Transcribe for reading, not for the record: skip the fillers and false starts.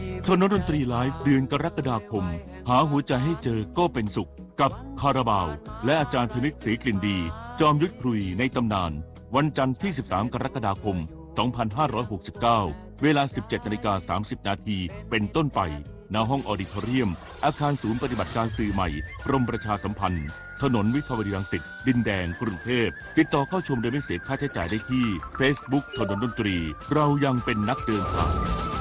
ถนนดนตรีไลฟ์เดือนกรกฎาคมหาหัวใจให้เจอก็เป็นสุขกับคาราบาวและอาจารย์ธนิตศรีกลิ่นดีจอมยุทธพลุยในตำนานวันจันทร์ที่13กรกฎาคม2569เวลา 17:30 นาทีเป็นต้นไปณห้องออดิทอเรียมอาคารศูนย์ปฏิบัติการสื่อใหม่กรมประชาสัมพันธ์ถนนวิภาวดีรังสิตดินแดงกรุงเทพติดต่อเข้าชมโดยไม่เสียค่าใช้จ่ายได้ที่ Facebook ถนนดนตรีเรายังเป็นนักเดินทาง